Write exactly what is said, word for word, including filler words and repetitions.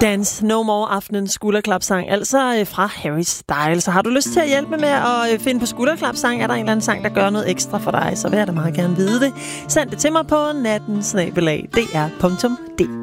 Dance No More, aftenens skulderklapsang, altså fra Harry Styles. Så har du lyst til at hjælpe med at finde på skulderklapsang? Er der en eller anden sang, der gør noget ekstra for dig? Så vil jeg da meget gerne vide det. Send det til mig på natten snabel-a d r punktum d k.